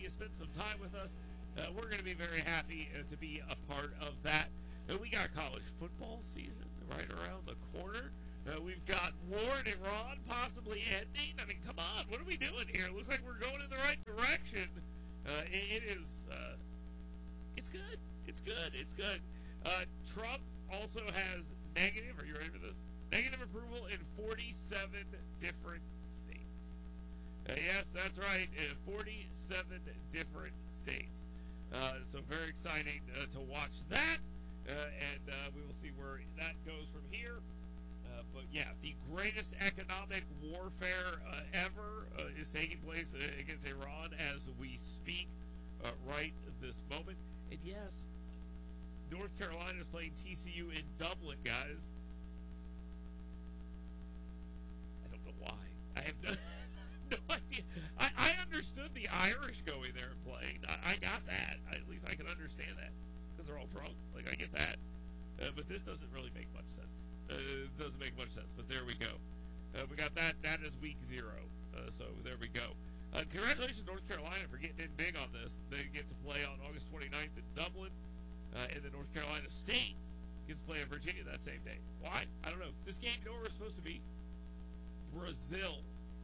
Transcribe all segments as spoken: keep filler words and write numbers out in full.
you spent some time with us. Uh, we're going to be very happy uh, to be a part of that. Uh, we got college football season right around the corner. Uh, we've got War and Iran possibly ending. I mean, come on, what are we doing here? It looks like we're going in the right direction. Uh, it, it is, uh, it's good. It's good. It's good. Uh, Trump also has negative, are you ready for this? Negative approval in forty-seven different states. Uh, yes, that's right, uh, forty-seven different states. Uh, so very exciting uh, to watch that, uh, and uh, we will see where that goes from here. Uh, but yeah, the greatest economic warfare uh, ever uh, is taking place uh, against Iran as we speak uh, right this moment. And yes, North Carolina is playing T C U in Dublin, guys. I don't know why. I have no, no idea. I, I understood the Irish going there and playing. I, I got that. I, at least I can understand that because they're all drunk. Like, I get that. Uh, but this doesn't really make much sense. Uh, it doesn't make much sense. But there we go. Uh, we got that. That is week zero. Uh, so there we go. Uh, congratulations, North Carolina, for getting in big on this. They get to play on August twenty-ninth in Dublin. Uh, and then North Carolina State gets to play in Virginia that same day. Why? I don't know. This game, you know where we're supposed to be? Brazil.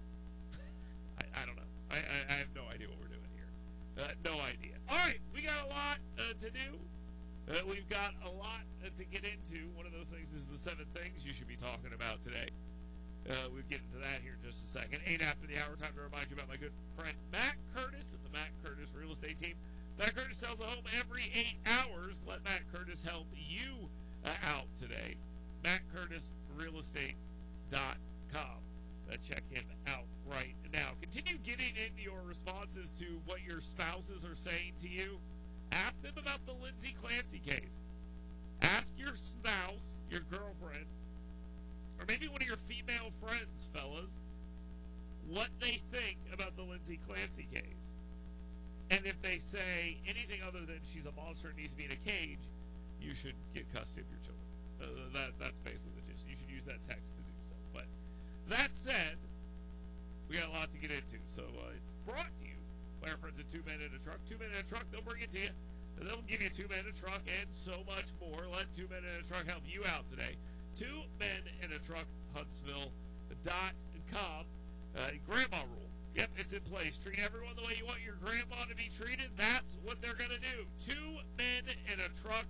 I, I don't know. I, I, I have no idea what we're doing here. Uh, no idea. All right, we got a lot uh, to do. Uh, we've got a lot uh, to get into. One of those things is the seven things you should be talking about today. Uh, we'll get into that here in just a second. Eight after the hour, time to remind you about my good friend Matt Curtis and the Matt Curtis Real Estate Team. Matt Curtis sells a home every eight hours. Let Matt Curtis help you uh, out today. Matt Curtis Real Estate dot com. Uh, check him out right now. Continue getting into your responses to what your spouses are saying to you. Ask them about the Lindsay Clancy case. Ask your spouse, your girlfriend, or maybe one of your female friends, fellas, what they think about the Lindsay Clancy case. And if they say anything other than she's a monster and needs to be in a cage, you should get custody of your children. Uh, that, that's basically the gist. You should use that text to do so. But that said, we got a lot to get into. So uh, it's brought to you by our friends at Two Men in a Truck. Two Men in a Truck, they'll bring it to you. And they'll give you a two-man in a truck and so much more. Let Two Men in a Truck help you out today. Two Men in a Truck, Huntsville dot com. Uh, grandma rule. Yep, it's in place. Treat everyone the way you want your grandma to be treated. That's what they're going to do. Two Men in a Truck,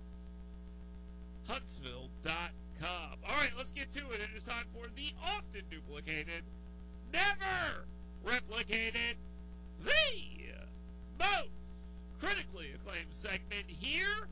Huntsville dot com. All right, let's get to it. It is time for the often duplicated, never replicated, the most critically acclaimed segment here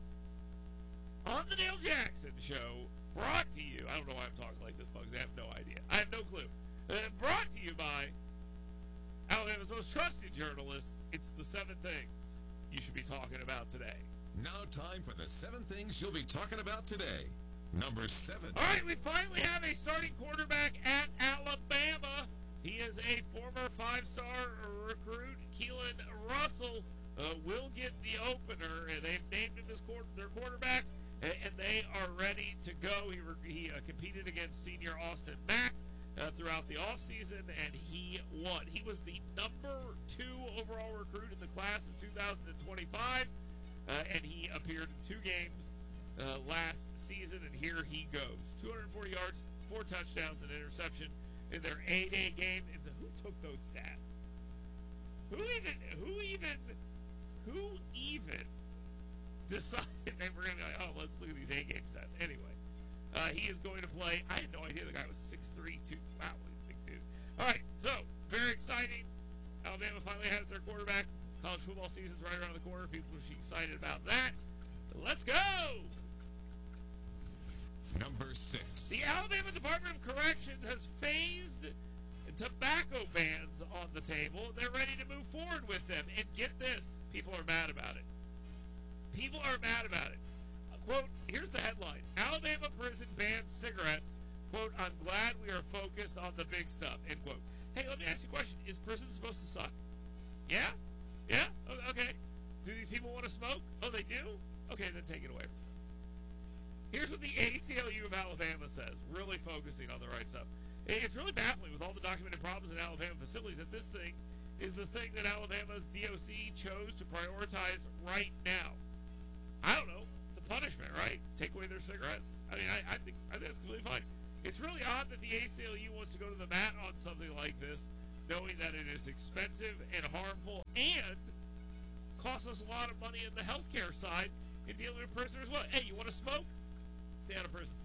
on the Dale Jackson Show. Brought to you, I don't know why I'm talking like this, Bugs. I have no idea. I have no clue. Uh, brought to you by Alabama's most trusted journalist. It's the seven things you should be talking about today. Now time for the seven things you'll be talking about today. Number seven. All right, we finally have a starting quarterback at Alabama. He is a former five-star recruit. Keelan Russell uh, will get the opener. And they've named him as quarter, their quarterback, and, and they are ready to go. He, re, he uh, competed against senior Austin Mack Uh, throughout the offseason, and he won. He was the number two overall recruit in the class of two thousand twenty-five, uh, and he appeared in two games uh, last season, and here he goes. two hundred forty yards, four touchdowns, and interception in their A-Day game. And who took those stats? Who even, who even, who even decided they were going to be like, oh, let's look at these A-game stats. Anyway. Uh, he is going to play. I had no idea the guy was six three, two. Wow, he's a big dude. All right, so very exciting. Alabama finally has their quarterback. College football season's right around the corner. People should be excited about that. Let's go. Number six. The Alabama Department of Corrections has phased tobacco bans on the table. They're ready to move forward with them. And get this, people are mad about it. People are mad about it. Quote, here's the headline. Alabama prison bans cigarettes. Quote, I'm glad we are focused on the big stuff. End quote. Hey, let me ask you a question. Is prison supposed to suck? Yeah? Yeah? Okay. Do these people want to smoke? Oh, they do? Okay, then take it away from them. Here's what the A C L U of Alabama says, really focusing on the right stuff. It's really baffling with all the documented problems in Alabama facilities that this thing is the thing that Alabama's D O C chose to prioritize right now? I don't know. It's a punishment, right? Take away their cigarettes. I mean, I, I think I think that's completely fine. It's really odd that the A C L U wants to go to the mat on something like this, knowing that it is expensive and harmful and costs us a lot of money in the healthcare side in dealing with prisoners. What? Hey, you want to smoke? Stay out of prison.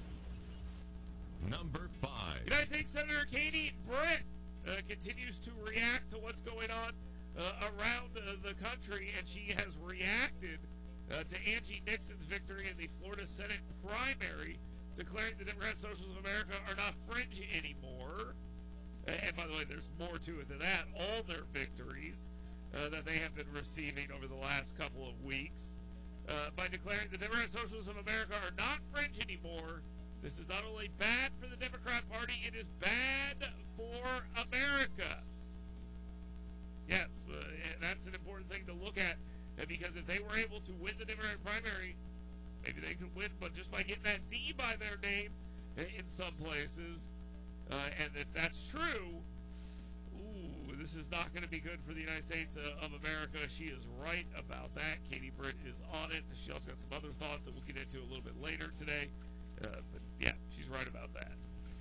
Number five. United States Senator Katie Britt uh, continues to react to what's going on uh, around uh, the country, and she has reacted uh, to Angie Nixon's victory in the Florida Senate primary, declaring the Democrat Socialists of America are not fringe anymore. Uh, and by the way, there's more to it than that. All their victories uh, that they have been receiving over the last couple of weeks, uh, by declaring the Democrat Socialists of America are not fringe anymore. This is not only bad for the Democrat Party, it is bad for America. Yes, uh, and that's an important thing to look at, uh, because if they were able to win the Democratic primary, maybe they could win, but just by getting that D by their name uh, in some places, uh, and if that's true, ooh, this is not going to be good for the United States uh, of America. She is right about that. Katie Britt is on it. She also got some other thoughts that we'll get into a little bit later today. Uh, but yeah, she's right about that.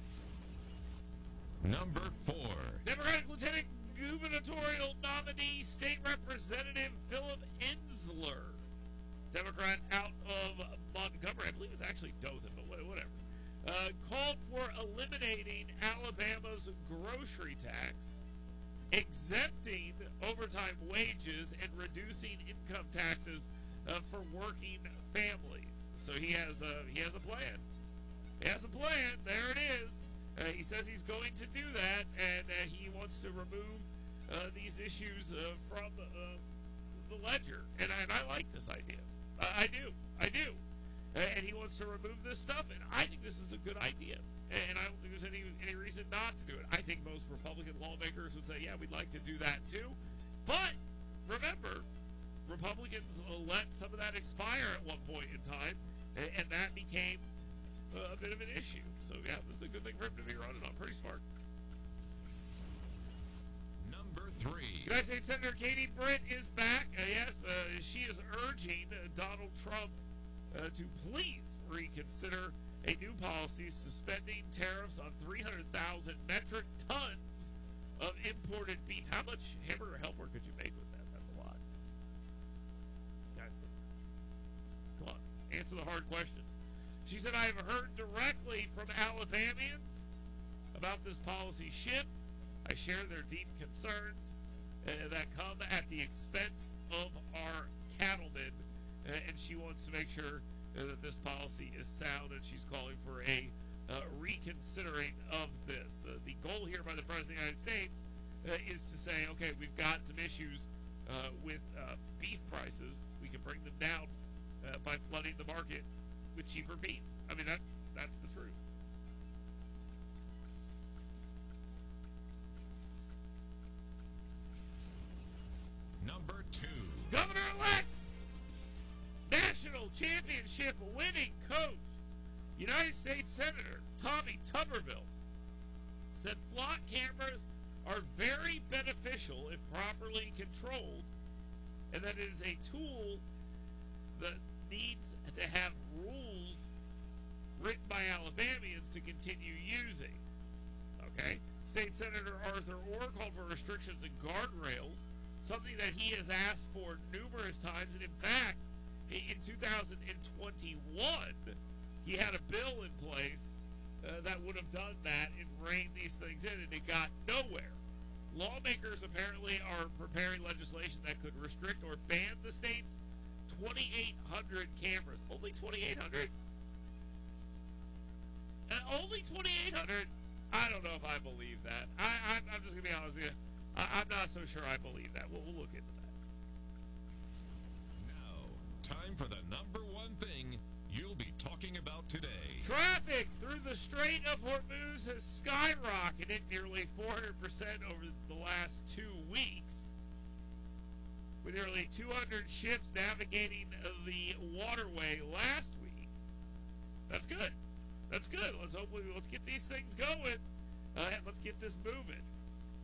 Number four. Democratic Lieutenant Gubernatorial nominee, State Representative Philip Ensler, Democrat out of Montgomery, I believe it's actually Dothan, but whatever, uh, called for eliminating Alabama's grocery tax, exempting overtime wages, and reducing income taxes uh, for working families. So he has a he has a plan. He has a plan. There it is. Uh, he says he's going to do that, and uh, he wants to remove uh, these issues uh, from uh, the ledger. And I, and I like this idea. Uh, I do. I do. Uh, and he wants to remove this stuff, and I think this is a good idea. And I don't think there's any any reason not to do it. I think most Republican lawmakers would say, yeah, we'd like to do that too. But remember, Republicans let some of that expire at one point in time, and, and that became uh, a bit of an issue. So, yeah, this is a good thing for him to be running on. Pretty smart. Number three. United States Senator Katie Britt is back. Uh, yes, uh, she is urging uh, Donald Trump uh, to please reconsider a new policy suspending tariffs on three hundred thousand metric tons of imported beef. How much hamburger helper could you make with that? That's a lot. Guys, come on. Answer the hard questions. She said, I have heard directly from Alabamians about this policy shift. I share their deep concerns uh, that come at the expense of our cattlemen, uh, and she wants to make sure uh, that this policy is sound, and she's calling for a uh, reconsidering of this. Uh, the goal here by the President of the United States uh, is to say, okay, we've got some issues uh, with uh, beef prices. We can bring them down uh, by flooding the market with cheaper beef. I mean, that's that's the truth. Number two. Governor-elect, national championship winning coach, United States Senator Tommy Tuberville, said flock cameras are very beneficial if properly controlled, and that it is a tool that needs to have rules written by Alabamians to continue using. Okay? State Senator Arthur Orr called for restrictions and guardrails, something that he has asked for numerous times. And in fact, in two thousand twenty-one, he had a bill in place uh, that would have done that and reined these things in, and it got nowhere. Lawmakers apparently are preparing legislation that could restrict or ban the state's twenty-eight hundred cameras. Only twenty-eight hundred? Uh, only twenty-eight hundred? I don't know if I believe that. I, I'm, I'm just going to be honest with you. I, I'm not so sure I believe that. We'll, we'll look into that. Now, time for the number one thing you'll be talking about today. Traffic through the Strait of Hormuz has skyrocketed nearly four hundred percent over the last two weeks, with nearly two hundred ships navigating the waterway last week. That's good. That's good. Let's hopefully let's get these things going. Uh, and let's get this moving.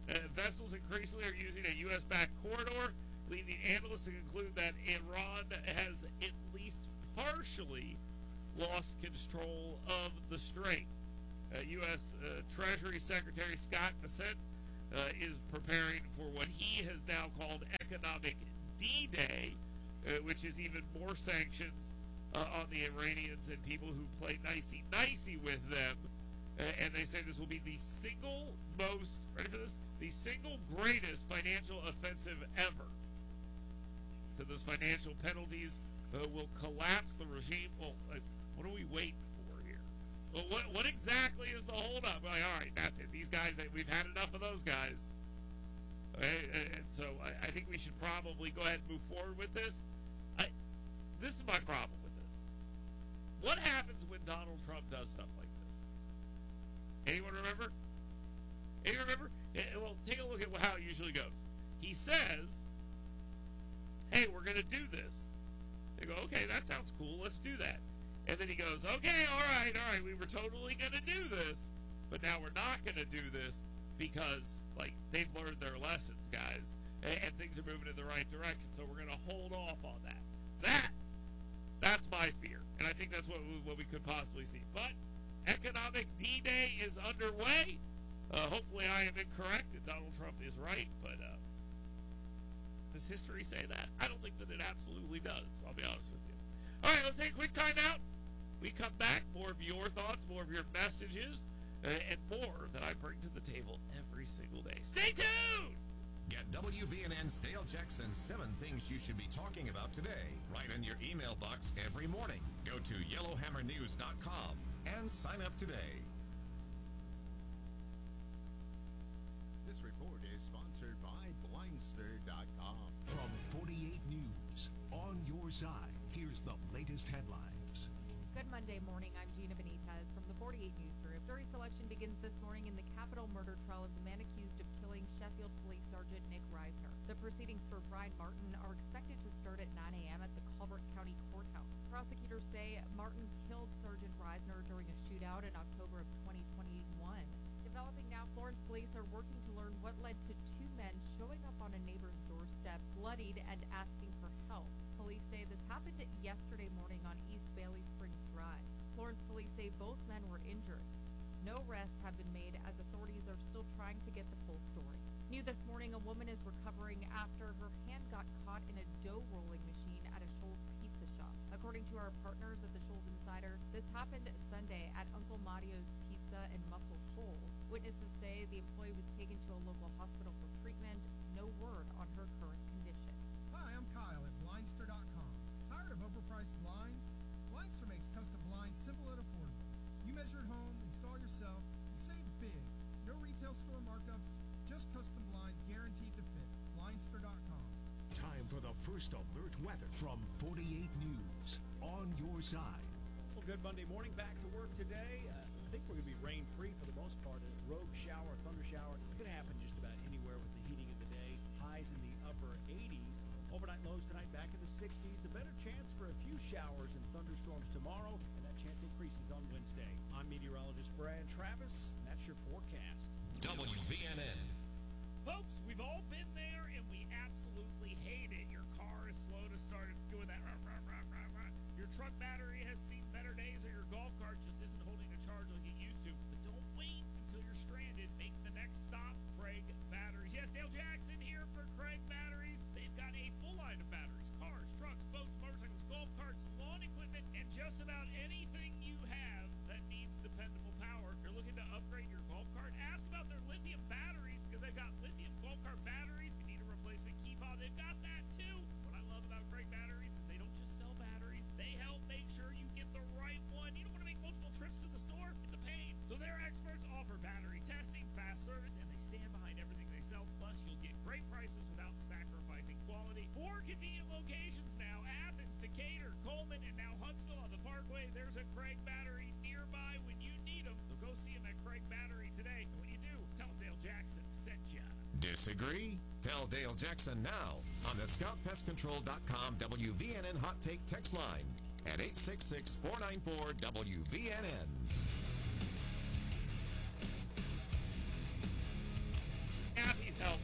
Uh, vessels increasingly are using a U S-backed corridor, leading analysts to conclude that Iran has at least partially lost control of the strait. Uh, U S. Uh, Treasury Secretary Scott Bessent uh, is preparing for what he has now called economic D-Day, uh, which is even more sanctions uh, on the Iranians and people who play nicey-nicey with them. Uh, and they say this will be the single most, ready for this? The single greatest financial offensive ever. So those financial penalties uh, will collapse the regime. Well, uh, what are we waiting for here? Well, what what exactly is the holdup? Like, all right, that's it. These guys, we've had enough of those guys. Okay, and so I, I think we should probably go ahead and move forward with this. I, this is my problem with this. What happens when Donald Trump does stuff like this? Anyone remember? Anyone remember? Well, take a look at how it usually goes. He says, hey, we're going to do this. They go, okay, that sounds cool. Let's do that. And then he goes, okay, all right, all right, we were totally going to do this, but now we're not going to do this because, like, they've learned their lessons, guys, and, and things are moving in the right direction, so we're going to hold off on that. That, that's my fear, and I think that's what, what we could possibly see. But economic D-Day is underway. Uh, hopefully I am incorrect and Donald Trump is right, but uh, does history say that? I don't think that it absolutely does, I'll be honest with you. All right, let's take a quick time out. We come back, more of your thoughts, more of your messages, uh, and more that I bring to the table every single day. Stay tuned! Get W B N N's Dale Jackson seven Things You Should Be Talking About Today right in your email box every morning. Go to yellowhammer news dot com and sign up today. This report is sponsored by Blindster dot com. From forty-eight News, on your side, here's the latest headlines. Good Monday morning. I'm Gina Benitez from the forty-eight News Group. Jury selection begins this morning in the capital murder trial of the man accused of killing Sheffield Police Sergeant Nick Reisner. The proceedings for Brian Martin are expected to start at nine a.m. at the Colbert County Courthouse. Prosecutors say Martin killed Sergeant Reisner during a shootout in October of twenty twenty-one. Developing now, Florence police are working to learn what led to two men showing up on a neighbor's doorstep, bloodied and asking for help. Police say this happened yesterday morning on East Bailey Springs Drive. Florence police say both men were injured. No arrests have been made as authorities are still trying to get the full story. New this morning, a woman is recovering after her hand got caught in a dough rolling machine at a Shoals pizza shop. According to our partners at the Shoals Insider, this happened Sunday at Uncle Mario's Pizza in Muscle Shoals. Witnesses say the employee was taken to a local hospital for treatment. No word on her current condition. Hi, I'm Kyle at Blindster dot com. Tired of overpriced blinds? Blindster makes custom blinds simple and affordable. You measure at home, install yourself, and save big. No retail store markups, just custom blinds guaranteed to fit. Blindster dot com. Time for the first alert weather from forty-eight News, on your side. Well, good Monday morning. Back to work today. Uh, I think we're going to be rain-free for the most part. A rogue shower, thunder shower. It's going to happen just about anywhere with the heating of the day. Highs in the upper eighties. Overnight lows tonight back in the sixties. A better chance for a few showers and thunderstorms tomorrow, and that chance increases on Wednesday. I'm meteorologist Brad Travis, and that's your forecast. W B N N. Folks, we've all been there and we absolutely hate it. Your car is slow to start. It's doing that rah, rah, rah, rah, rah. Your truck battery has seen better days, or your golf cart just isn't holding a charge like it used to. But don't wait until you're stranded. Make the next stop, Craig Batteries. Yes, Dale Jackson here for Craig Batteries. They've got a full line of batteries, cars, trucks, boats, motorcycles, golf carts, lawn equipment, and just about anything you have that needs dependable power. If you're looking to upgrade your golf cart, ask about their lithium batteries, because they've got lithium golf cart batteries. If you need a replacement key fob, they've got that too. What I love about Craig Batteries is they don't just sell batteries, they help make sure you get the right one. You don't want to make multiple trips to the store, it's a pain. So their experts offer battery testing, fast service, and they stand behind everything they sell. Plus, you'll get great prices without sacrificing quality. Four convenient locations now: Athens, Decatur, Coleman, and now Huntsville on the Parkway. There's a Craig Battery nearby when you need them. So go see them at Craig Battery today. And when you do, tell them Dale Jackson sent ya. Disagree? Tell Dale Jackson now on the scout pest control dot com W V N N Hot Take text line at eight six six, four nine four, W V N N. Happy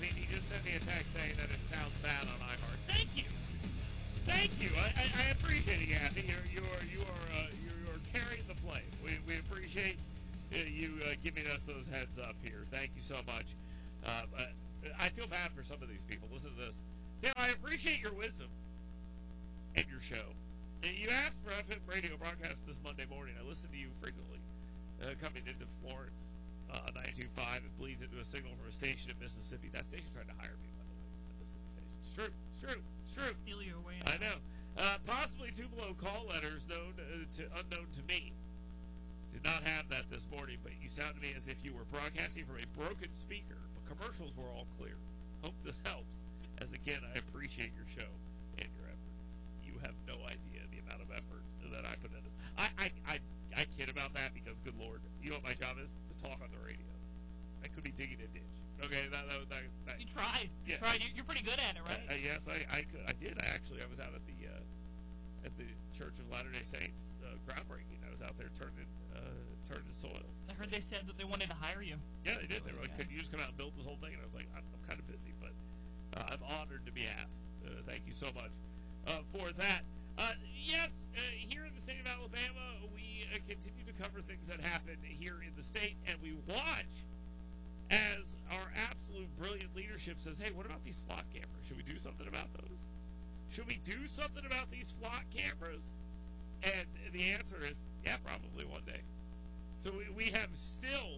Pete, he just sent me a text saying that it sounds bad on iHeart. Thank you. Thank you. I, I, I appreciate it, Kathy. You're, you're, you are, uh, you're, you're carrying the flame. We, we appreciate uh, you uh, giving us those heads up here. Thank you so much. Uh, I feel bad for some of these people. Listen to this. Dale, I appreciate your wisdom and your show. You asked for F M radio broadcast this Monday morning. I listen to you frequently. Uh, coming into Florence uh, on ninety-two point five, it bleeds into a signal from a station in Mississippi. That station tried to hire me, by the way. The Mississippi station. It's true. It's true. It's true. Steal you away. I know. Uh, possibly two below call letters known uh, to unknown to me. Did not have that this morning, but you sound to me as if you were broadcasting from a broken speaker. But commercials were all clear. Hope this helps. As again, I appreciate your show and your efforts. You have no idea the amount of effort that I put in this. I, I, I, I kid about that because, good Lord, you know what my job is? To talk on the radio. I could be digging a ditch. Okay, that, that, that, that You tried. You Yeah. tried. You- You're pretty good at it, right? Uh, uh, yes, I, I could. I did. I actually, I was out at the uh, at the Church of Latter-day Saints uh, groundbreaking. I was out there turning uh, turning soil. I heard they said that they wanted to hire you. Yeah, they did. They were like, Okay. "Could you just come out and build this whole thing?" And I was like, "I'm, I'm kind of busy, but uh, I'm honored to be asked. Uh, thank you so much uh, for that." Uh, yes, uh, here in the state of Alabama, we uh, continue to cover things that happen here in the state, and we watch as our absolute brilliant leadership says, "Hey, what about these flock cameras? Should we do something about those? Should we do something about these flock cameras?" And the answer is, yeah, probably one day. So we, we have still,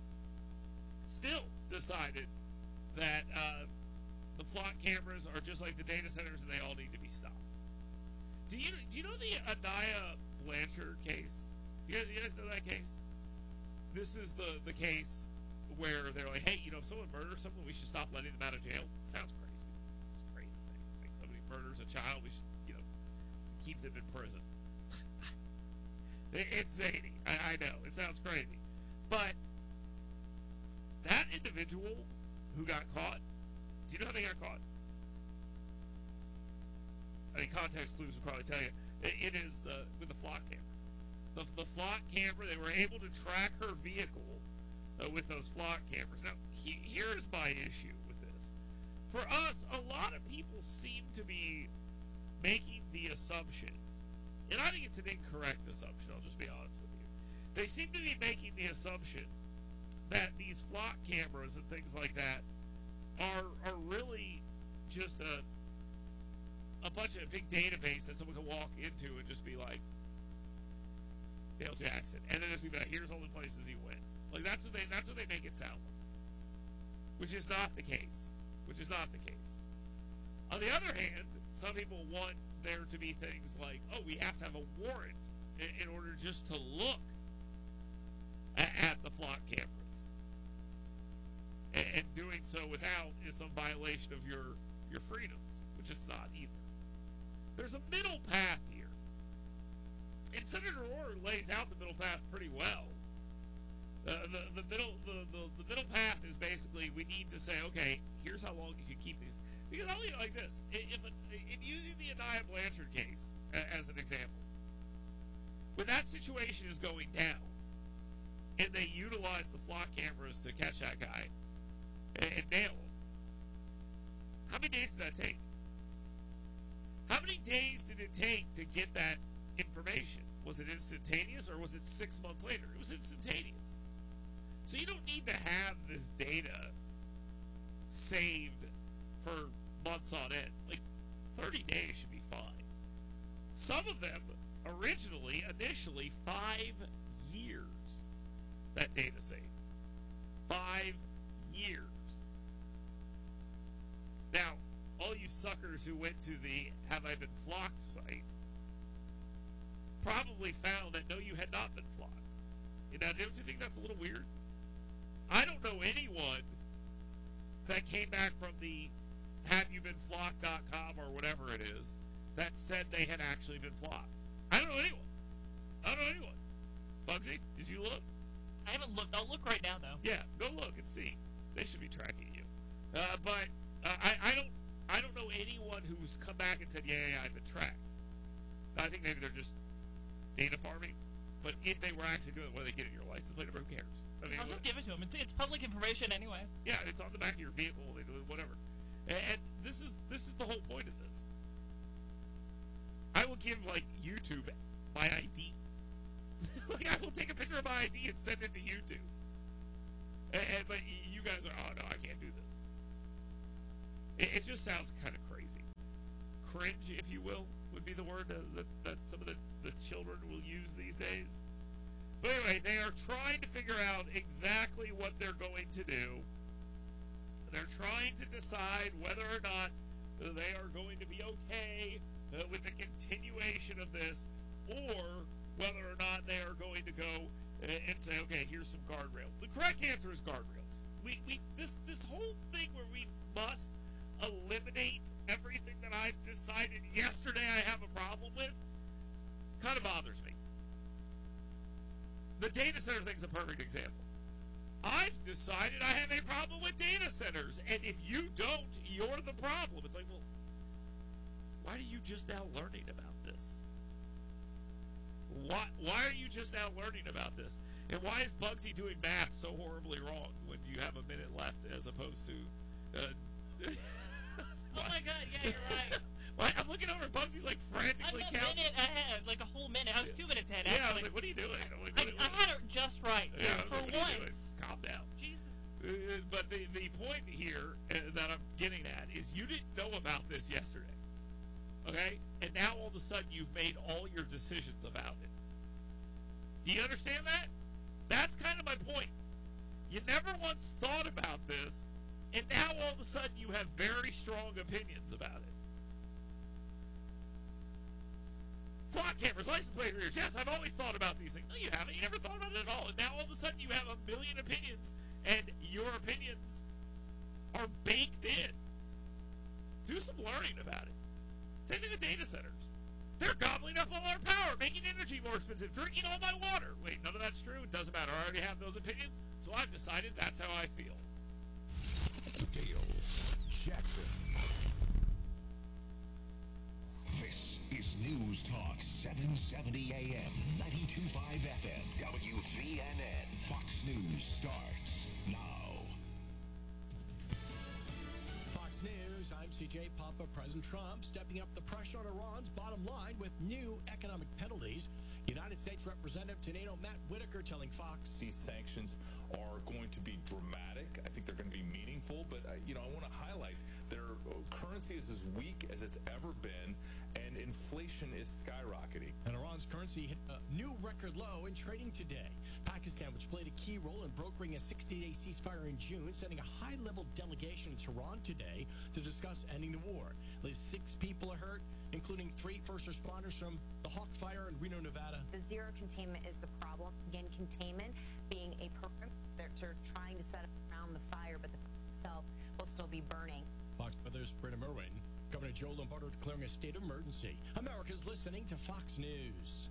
still decided that uh, the flock cameras are just like the data centers, and they all need to be stopped. Do you do you know the Anaya Blanchard case? You guys, you guys know that case? This is the, the case where they're like, hey, you know, if someone murders someone, we should stop letting them out of jail. It sounds crazy. It's a crazy thing. It's like somebody murders a child, we should, you know, keep them in prison. It's zany. I, I know. It sounds crazy. But that individual who got caught, do you know how they got caught? I mean, context clues will probably tell you. It, it is uh, with the flock camera. The, the flock camera, they were able to track her vehicle uh, with those flock cameras. Now, he, here's my issue with this. For us, a lot of people seem to be making the assumption, and I think it's an incorrect assumption, I'll just be honest with you. They seem to be making the assumption that these flock cameras and things like that are are really just a a bunch of big database that someone can walk into and just be like, Dale Jackson, and then just be like, here's all the places he went. Like that's what they that's what they make it sound like. Which is not the case. Which is not the case. On the other hand, some people want there to be things like, oh, we have to have a warrant in, in order just to look at, at the flock cameras. And, and doing so without is some violation of your, your freedoms, which it's not either. There's a middle path here. And Senator Orr lays out the middle path pretty well. Uh, the, the middle the, the, the middle path is basically we need to say, okay, here's how long you can keep these. Because I'll leave it like this. If, in using the Anaya Blanchard case as an example, when that situation is going down and they utilize the flock cameras to catch that guy and, and nail him, how many days did that take? How many days did it take to get that information? Was it instantaneous or was it six months later? It was instantaneous. So you don't need to have this data saved for months on end. Like thirty days should be fine. Some of them originally, initially, five years. That data saved. Five years. Now, all you suckers who went to the Have I Been Flocked site probably found that no, you had not been flocked. Now, don't you think that's a little weird? I don't know anyone that came back from the have you been flocked dot com or whatever it is that said they had actually been flocked. I don't know anyone. I don't know anyone. Bugsy, did you look? I haven't looked. I'll look right now, though. Yeah, go look and see. They should be tracking you. Uh, but uh, I, I don't I don't know anyone who's come back and said, yeah, yeah, I've been tracked. I think maybe they're just data farming. But if they were actually doing it, what do they get in your license plate number? Who cares? I mean, I'll just give it to them. It's, it's public information anyways. yeah, it's on the back of your vehicle, whatever. And, and this is this is the whole point of this. I will give like YouTube my I D. Like I will take a picture of my I D and send it to YouTube. And, and but you guys are, oh no, I can't do this. It, it just sounds kind of crazy. Cringe, if you will, would be the word uh, that, that some of the, the children will use these days. But anyway, they are trying to figure out exactly what they're going to do. They're trying to decide whether or not they are going to be okay uh, with the continuation of this, or whether or not they are going to go uh, and say, okay, here's some guardrails. The correct answer is guardrails. We, we this this whole thing where we must eliminate everything that I've decided yesterday I have a problem with kind of bothers me. The data center thing's a perfect example. I've decided I have a problem with data centers, and if you don't, you're the problem. It's like, well, why are you just now learning about this? Why, why are you just now learning about this? And why is Bugsy doing math so horribly wrong when you have a minute left as opposed to... Uh, Oh my god, yeah, you're right. Why, I'm looking over, Bugsy's like frantically I'm a counting. minute ahead, like a whole minute. I was two minutes ahead, Yeah, I was actually. like, what are you doing? I'm like, I, what, I what, had it just right, too, yeah, I was for like, what are you doing? once. Calm down. Jesus. Uh, but the, the point here uh, that I'm getting at is you didn't know about this yesterday. Okay? And now all of a sudden you've made all your decisions about it. Do you understand that? That's kind of my point. You never once thought about this, and now all of a sudden you have very strong opinions about it. Flock cameras, license plate readers. Yes, I've always thought about these things. No, you haven't. You never thought about it at all. And now all of a sudden you have a million opinions, and your opinions are baked in. Do some learning about it. Same thing with data centers. They're gobbling up all our power, making energy more expensive, drinking all my water. Wait, none of that's true. It doesn't matter. I already have those opinions, so I've decided that's how I feel. Dale Jackson. This is News Talk seven seventy A M, ninety-two point five F M, W V N N. Fox News starts now. Fox News, I'm C J Papa. President Trump stepping up the pressure on Iran's bottom line with new economic penalties. United States Representative to NATO Matt Whitaker telling Fox these sanctions are going to be dramatic. I think they're going to be meaningful, but uh, you know, I want to highlight their currency is as weak as it's ever been, and inflation is skyrocketing. And Iran's currency hit a new record low in trading today. Pakistan, which played a key role in brokering a sixty-day ceasefire in June, sending a high-level delegation to Tehran today to discuss ending the war. At least six people are hurt, including three first responders from the Hawk Fire in Reno, Nevada. The zero containment is the problem. Again, containment being a program that they're trying to set up around the fire, but the fire itself will still be burning. Fox Weather's Britta Merwin. Governor Joe Lombardo declaring a state of emergency. America's listening to Fox News.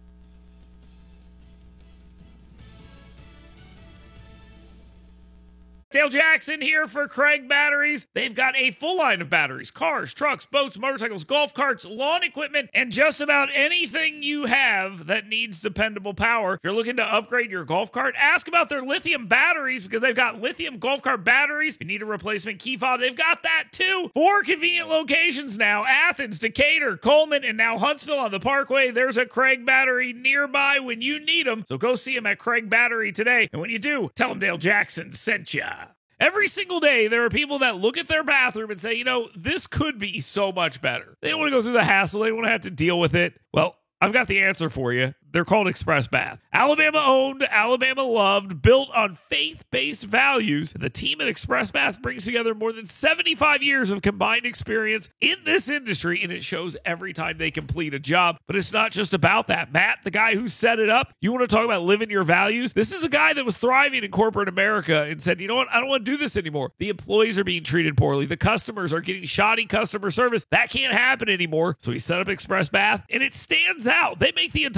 Dale Jackson here for Craig Batteries. They've got a full line of batteries, cars, trucks, boats, motorcycles, golf carts, lawn equipment, and just about anything you have that needs dependable power. If you're looking to upgrade your golf cart, ask about their lithium batteries because they've got lithium golf cart batteries. If you need a replacement key fob, they've got that too. Four convenient locations now: Athens, Decatur, Coleman, and now Huntsville on the Parkway. There's a Craig Battery nearby when you need them. So go see them at Craig Battery today. And when you do, tell them Dale Jackson sent ya. Every single day, there are people that look at their bathroom and say, you know, this could be so much better. They don't want to go through the hassle. They don't want to have to deal with it. Well, I've got the answer for you. They're called Express Bath. Alabama owned, Alabama loved, built on faith-based values. The team at Express Bath brings together more than seventy-five years of combined experience in this industry, and it shows every time they complete a job. But it's not just about that. Matt, the guy who set it up, you want to talk about living your values? This is a guy that was thriving in corporate America and said, you know what? I don't want to do this anymore. The employees are being treated poorly. The customers are getting shoddy customer service. That can't happen anymore. So he set up Express Bath, and it stands out. They make the entire process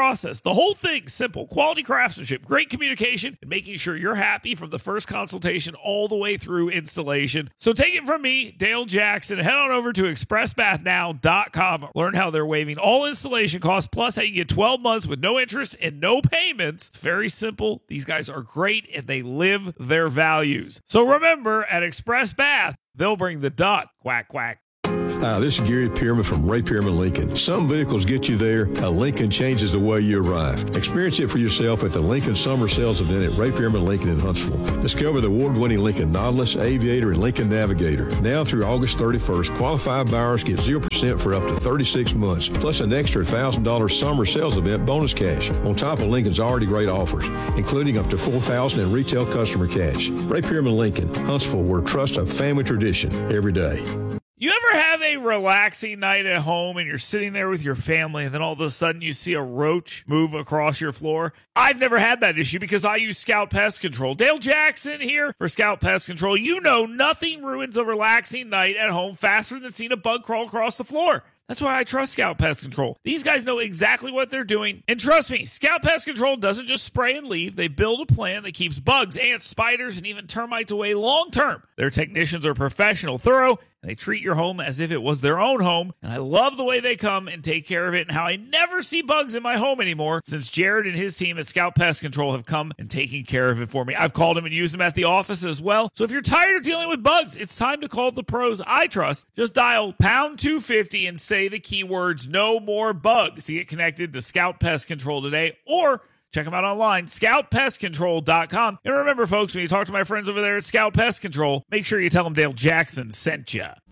process. The whole thing's simple. Quality craftsmanship, great communication, and making sure you're happy from the first consultation all the way through installation. So take it from me, Dale Jackson. Head on over to express bath now dot com. Learn how they're waiving all installation costs, plus how you get twelve months with no interest and no payments. It's very simple. These guys are great, and they live their values. So remember, at Express Bath, they'll bring the duck. Quack, quack. Hi, this is Gary Pierman from Ray Pierman Lincoln. Some vehicles get you there. A Lincoln changes the way you arrive. Experience it for yourself at the Lincoln Summer Sales Event at Ray Pierman Lincoln in Huntsville. Discover the award-winning Lincoln Nautilus, Aviator, and Lincoln Navigator. Now through August thirty-first, qualified buyers get zero percent for up to thirty-six months, plus an extra one thousand dollars Summer Sales Event bonus cash, on top of Lincoln's already great offers, including up to four thousand dollars in retail customer cash. Ray Pierman Lincoln, Huntsville, where trust of family tradition every day. You ever have a relaxing night at home and you're sitting there with your family and then all of a sudden you see a roach move across your floor? I've never had that issue because I use Scout Pest Control. Dale Jackson here for Scout Pest Control. You know nothing ruins a relaxing night at home faster than seeing a bug crawl across the floor. That's why I trust Scout Pest Control. These guys know exactly what they're doing. And trust me, Scout Pest Control doesn't just spray and leave. They build a plan that keeps bugs, ants, spiders, and even termites away long term. Their technicians are professional, thorough, and they treat your home as if it was their own home. And I love the way they come and take care of it and how I never see bugs in my home anymore since Jared and his team at Scout Pest Control have come and taken care of it for me. I've called them and used them at the office as well. So if you're tired of dealing with bugs, it's time to call the pros I trust. Just dial pound two fifty and say the keywords no more bugs to get connected to Scout Pest Control today, or check them out online, scout pest control dot com. And remember, folks, when you talk to my friends over there at Scout Pest Control, make sure you tell them Dale Jackson sent you.